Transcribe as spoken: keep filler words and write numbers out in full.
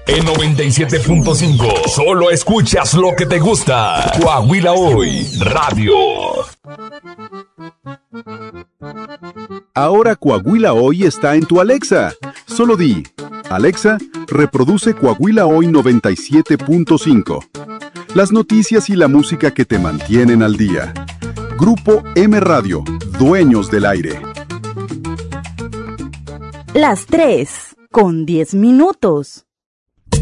En noventa y siete punto cinco, solo escuchas lo que te gusta. Coahuila Hoy, radio. Ahora Coahuila Hoy está en tu Alexa. Solo di, Alexa, reproduce Coahuila Hoy noventa y siete punto cinco. Las noticias y la música que te mantienen al día. Grupo M Radio, dueños del aire. Las tres, con diez minutos.